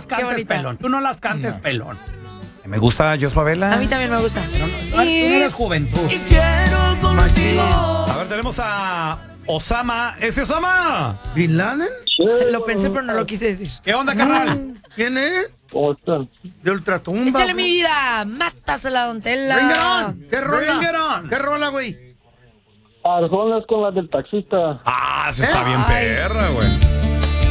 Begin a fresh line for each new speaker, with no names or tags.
cantes,
bonita.
pelón. Tú no las cantes, pelón. Me gusta Jos Favela.
A mí también me gusta.
Pero no eres juventud.
Y quiero contigo.
A ver, tenemos a Osama. ¿Ese Osama?
¿Bin Laden?
Lo pensé, pero no lo quise decir.
¿Qué onda, carnal?
¿Quién es?
¿Cómo están?
De Ultratumba.
Échale mi vida, mátasela, don Tela.
Bring it on. ¿Qué rola?
Bring it on.
¿Qué rola, güey?
Arjonas con las del taxista.
Ah, esa está bien
Ay.
perra, güey.